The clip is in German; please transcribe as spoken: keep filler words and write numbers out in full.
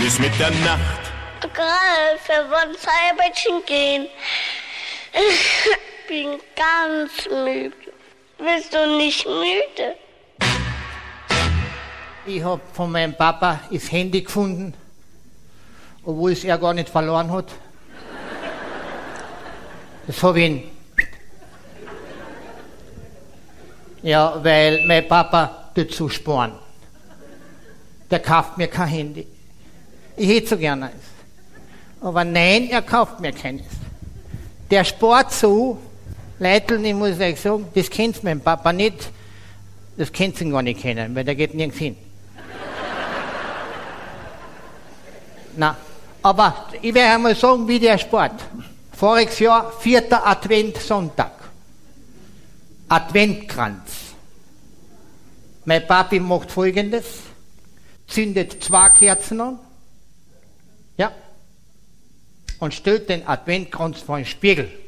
bis Mitternacht. Ralf, wir wollen Zeiberchen gehen. Ich bin ganz müde. Bist du nicht müde? Ich hab von meinem Papa das Handy gefunden, obwohl es er gar nicht verloren hat. Das hab ich ihn. Ja, weil mein Papa tut so sparen. Der kauft mir kein Handy. Ich hätte so gerne eins. Aber nein, er kauft mir keines. Der spart so, Leitl, ich muss euch sagen, das kennt mein Papa nicht, das kennt ihn gar nicht kennen, weil der geht nirgends hin. Na, aber ich werde einmal sagen, wie der spart. Voriges Jahr, vierter Adventssonntag. Adventkranz. Mein Papi macht Folgendes, zündet zwei Kerzen an, ja, und stellt den Adventkranz vor den Spiegel.